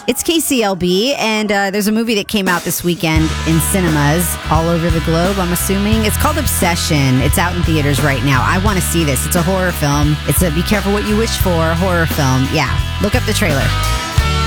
It's KCLB, and there's a movie that came out this weekend in cinemas all over the globe, I'm assuming. It's called Obsession. It's out in theaters right now. I want to see this. It's a horror film. It's a be careful what you wish for horror film. Yeah, look up the trailer.